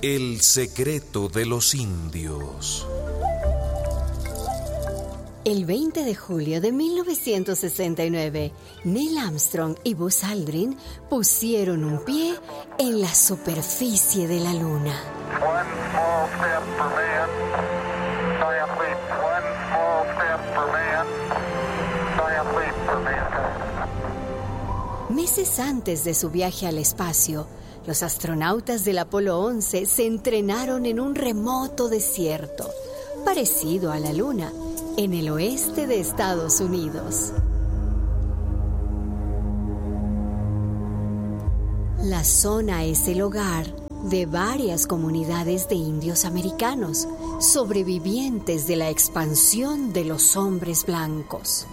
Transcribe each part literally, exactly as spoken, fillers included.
El secreto de los indios. El veinte de julio de mil novecientos sesenta y nueve, Neil Armstrong y Buzz Aldrin pusieron un pie en la superficie de la Luna. One small step for man, giant leap. One small step for man, giant leap for mankind. Meses antes de su viaje al espacio, los astronautas del Apolo once se entrenaron en un remoto desierto, parecido a la Luna, en el oeste de Estados Unidos. La zona es el hogar de varias comunidades de indios americanos, sobrevivientes de la expansión de los hombres blancos.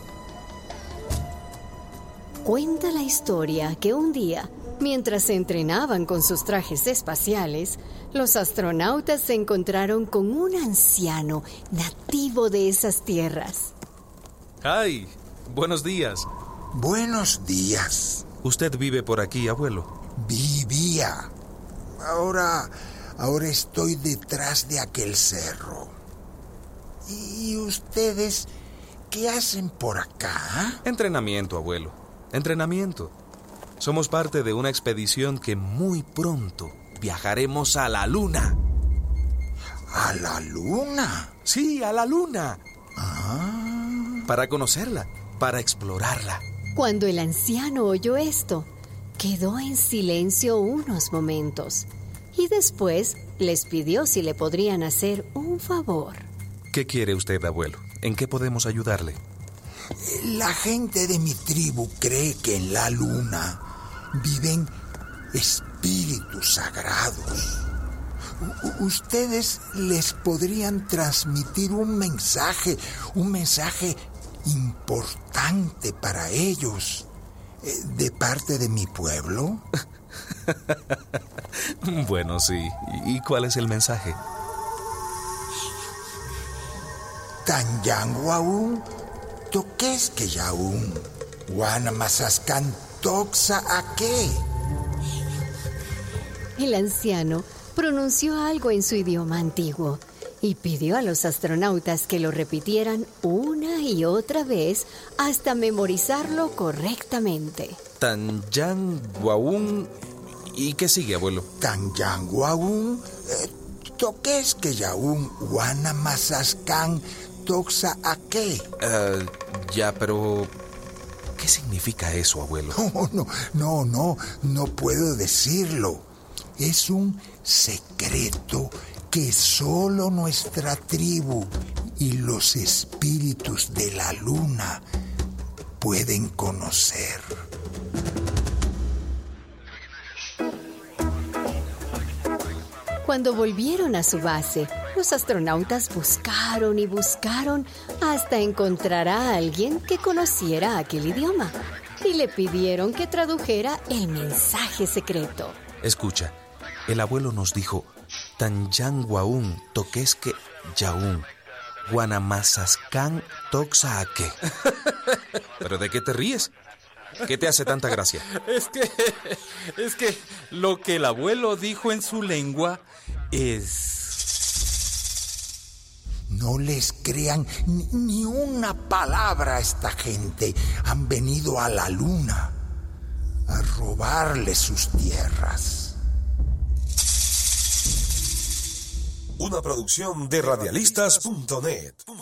Cuenta la historia que un día, mientras se entrenaban con sus trajes espaciales, los astronautas se encontraron con un anciano nativo de esas tierras. ¡Ay! Buenos días. Buenos días. ¿Usted vive por aquí, abuelo? Vivía. Ahora, ahora estoy detrás de aquel cerro. ¿Y ustedes qué hacen por acá? Entrenamiento, abuelo. Entrenamiento. Somos parte de una expedición que muy pronto viajaremos a la Luna. ¿A la Luna? Sí, a la Luna. Ah. Para conocerla, para explorarla. Cuando el anciano oyó esto, quedó en silencio unos momentos y después les pidió si le podrían hacer un favor. ¿Qué quiere usted, abuelo? ¿En qué podemos ayudarle? La gente de mi tribu cree que en la Luna viven espíritus sagrados. U- ustedes les podrían transmitir un mensaje, un mensaje importante para ellos, eh, de parte de mi pueblo. Bueno, sí. ¿Y cuál es el mensaje? Tanyanguaún, Toquesque Yaún, Guanamasascan Toxa Aque. El anciano pronunció algo en su idioma antiguo y pidió a los astronautas que lo repitieran una y otra vez hasta memorizarlo correctamente. Tanyanguaún. ¿Y qué sigue, abuelo? Tanyanguaún, eh, Toquesque Yaún, Guanamasascan Toxa Aque. Uh, ya, pero... ¿qué significa eso, abuelo? No, no, no, no, no puedo decirlo. Es un secreto que solo nuestra tribu y los espíritus de la Luna pueden conocer. Cuando volvieron a su base, los astronautas buscaron y buscaron hasta encontrar a alguien que conociera aquel idioma y le pidieron que tradujera el mensaje secreto. Escucha, el abuelo nos dijo Tanyanguaún, Toquesque Yaún, Guanamasascan Toxa Aque. ¿Pero de qué te ríes? ¿Qué te hace tanta gracia? Es que, es que lo que el abuelo dijo en su lengua es... No les crean ni, ni una palabra a esta gente. Han venido a la Luna a robarle sus tierras. Una producción de radialistas punto net.